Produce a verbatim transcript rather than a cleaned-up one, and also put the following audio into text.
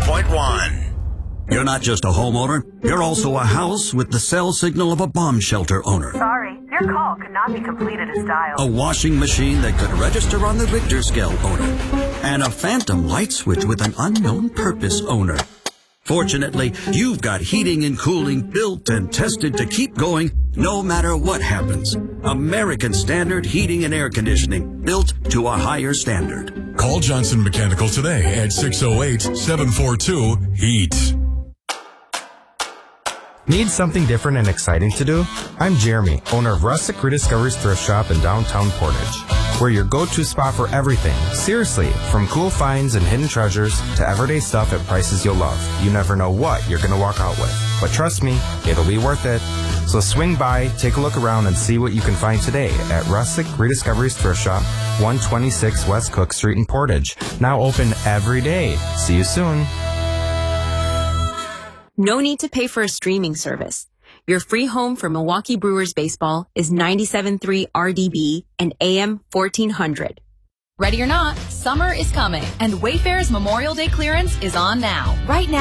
point one. You're not just a homeowner, you're also a house with the cell signal of a bomb shelter owner. Sorry, your call could not be completed as dialed. A washing machine that could register on the Richter scale owner. And a phantom light switch with an unknown purpose owner. Fortunately, you've got heating and cooling built and tested to keep going no matter what happens. American Standard Heating and Air Conditioning, built to a higher standard. Call Johnson Mechanical today at six oh eight, seven four two, HEAT. Need something different and exciting to do? I'm Jeremy, owner of Rustic Rediscoveries Thrift Shop in downtown Portage. We're your go-to spot for everything. Seriously, from cool finds and hidden treasures to everyday stuff at prices you'll love. You never know what you're going to walk out with. But trust me, it'll be worth it. So swing by, take a look around, and see what you can find today at Rustic Rediscoveries Thrift Shop, one twenty-six West Cook Street in Portage. Now open every day. See you soon. No need to pay for a streaming service. Your free home for Milwaukee Brewers baseball is ninety-seven point three R D B and A M fourteen hundred. Ready or not, summer is coming, and Wayfair's Memorial Day clearance is on now. Right now,